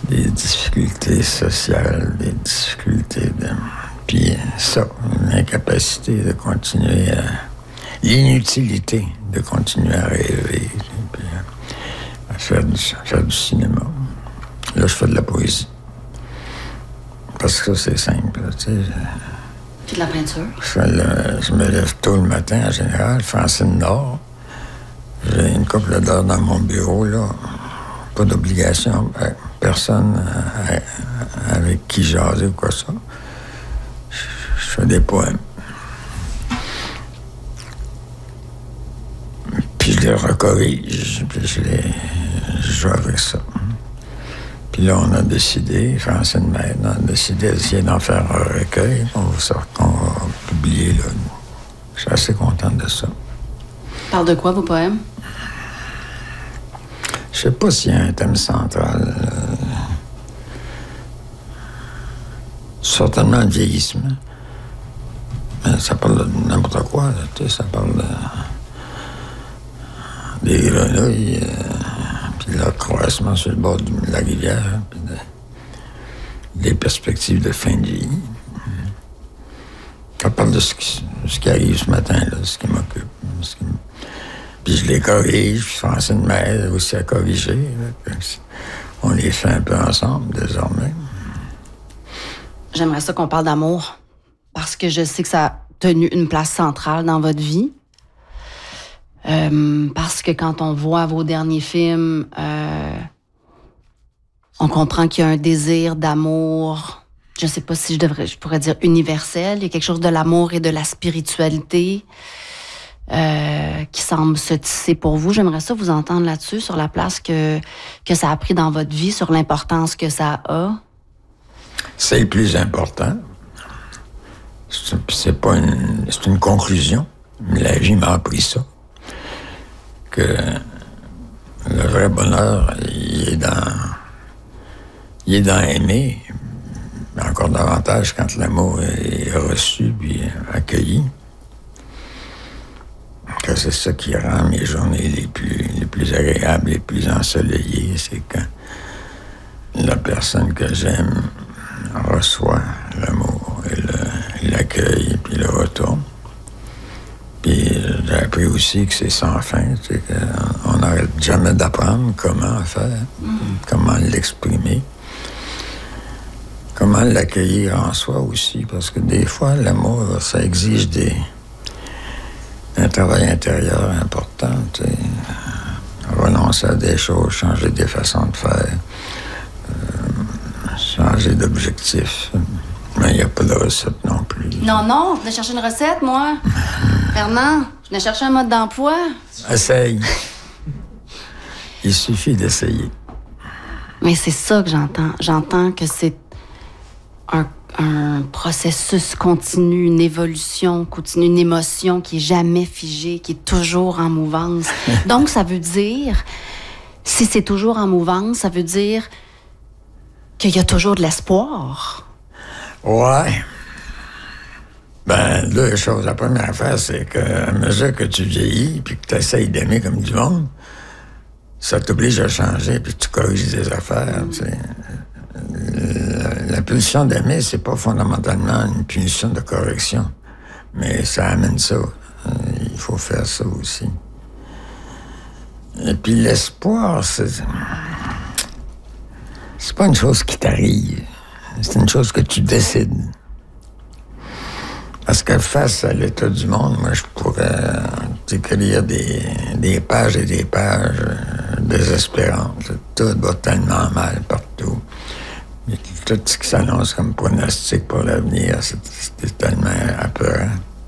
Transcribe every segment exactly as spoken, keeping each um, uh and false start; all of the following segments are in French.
des difficultés sociales, des difficultés de... Puis ça, l'incapacité de continuer à... L'inutilité de continuer à rêver, puis à faire du, faire du cinéma. Là, je fais de la poésie. Parce que ça, c'est simple, tu sais. Puis de la peinture? Je, fais le, je me lève tôt le matin, en général. Francine dort. J'ai une couple d'heures dans mon bureau, là. Pas d'obligation. Personne avec qui jaser ou quoi ça. Je, je fais des poèmes. Puis je les recorrige, puis je les je joue avec ça. Puis là, on a décidé, Francine Maître, on a décidé d'essayer d'en faire un recueil qu'on va, qu'on va publier, là. Je suis assez content de ça. Parle de quoi, vos poèmes? Je sais pas s'il y a un thème central. Euh... Certainement le vieillissement. Mais ça parle de n'importe quoi, là, tu sais, ça parle de... des grenouilles, euh... puis leur croissement sur le bord de la rivière, puis de... des perspectives de fin de vie. Ça parle de ce qui, ce qui arrive ce matin, là, ce qui m'occupe. Ce qui... Puis je les corrige, puis Francine m'aide aussi à corriger. Là. On les fait un peu ensemble, désormais. J'aimerais ça qu'on parle d'amour, parce que je sais que ça a tenu une place centrale dans votre vie. Euh, parce que quand on voit vos derniers films, euh, on comprend qu'il y a un désir d'amour, je sais pas si je devrais, je pourrais dire universel. Il y a quelque chose de l'amour et de la spiritualité euh, qui semble se tisser pour vous. J'aimerais ça vous entendre là-dessus, sur la place que, que ça a pris dans votre vie, sur l'importance que ça a. C'est le plus important. C'est, c'est pas une, c'est une conclusion. La vie m'a appris ça. Que le vrai bonheur, il est dans, il est dans aimer, mais encore davantage quand l'amour est reçu puis accueilli. Que c'est ça qui rend mes journées les plus, les plus agréables, les plus ensoleillées, c'est quand la personne que j'aime reçoit l'amour et, le, et l'accueil puis le retour. Puis j'ai appris aussi que c'est sans fin, tu sais, qu'on n'arrête jamais d'apprendre comment faire, mm. comment l'exprimer, comment l'accueillir en soi aussi, parce que des fois, l'amour, ça exige des, un travail intérieur important, tu sais, renoncer à des choses, changer des façons de faire, euh, changer d'objectif. Mais il n'y a pas de recette non plus. Non, non, je venais chercher une recette, moi. Fernand, je venais chercher un mode d'emploi. Essaye. Il suffit d'essayer. Mais c'est ça que j'entends. J'entends que c'est un, un processus continu, une évolution continue, une émotion qui est jamais figée, qui est toujours en mouvance. Donc, ça veut dire, si c'est toujours en mouvance, ça veut dire qu'il y a toujours de l'espoir. Ouais. Ben, deux choses. La première affaire, c'est qu'à mesure que tu vieillis puis que tu essayes d'aimer comme du monde, ça t'oblige à changer puis tu corriges des affaires, tu sais. La, la pulsion d'aimer, c'est pas fondamentalement une pulsion de correction, mais ça amène ça. Il faut faire ça aussi. Et puis l'espoir, c'est... c'est pas une chose qui t'arrive. C'est une chose que tu décides. Parce que face à l'état du monde, moi, je pourrais écrire des, des pages et des pages euh, désespérantes. Tout va tellement mal partout. Et tout ce qui s'annonce comme pronostic pour l'avenir, c'est, c'est tellement apeurant.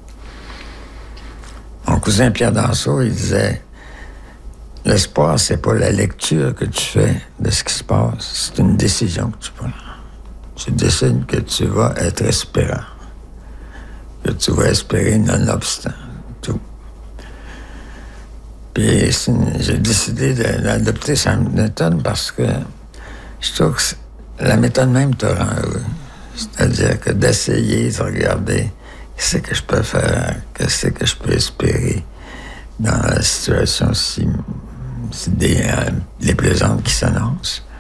Mon cousin Pierre Danseau, il disait, l'espoir, c'est pas la lecture que tu fais de ce qui se passe, c'est une décision que tu prends. Tu décides que tu vas être espérant. Que tu vas espérer nonobstant tout. Puis j'ai décidé d'adopter sa méthode parce que je trouve que la méthode même te rend heureux. C'est-à-dire que d'essayer de regarder qu'est-ce que je peux faire, qu'est-ce que je peux espérer dans la situation si, si dé, déplaisante qui s'annonce.